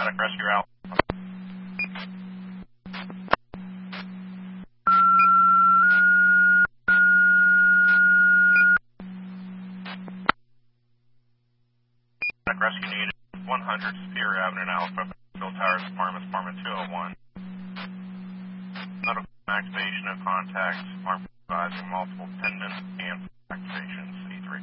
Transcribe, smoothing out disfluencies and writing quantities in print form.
Medic Rescue Alpha. Medic Rescue needed 100 Superior Avenue Alpha, Bill Towers Apartments, Apartment 201. Notification activation of contacts, alarm advising multiple pendant and activations, C3.